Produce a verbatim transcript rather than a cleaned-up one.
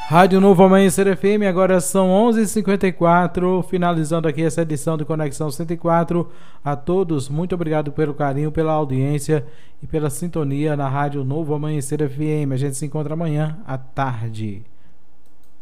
Rádio Novo Amanhecer F M, agora são onze e cinquenta e quatro, finalizando aqui essa edição de Conexão cento e quatro. A todos, muito obrigado pelo carinho, pela audiência e pela sintonia na Rádio Novo Amanhecer F M. A gente se encontra amanhã à tarde.